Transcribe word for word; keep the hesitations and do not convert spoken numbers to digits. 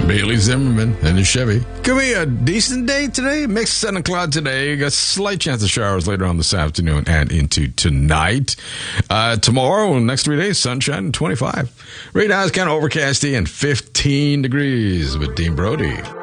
Bailey Zimmerman and the Chevy. Could be a decent day today. Mixed sun and cloud today. Got a slight chance of showers later on this afternoon and into tonight. Uh, tomorrow, next three days, sunshine and twenty-five. Right now it's kind of overcasty and fifteen degrees with Dean Brody.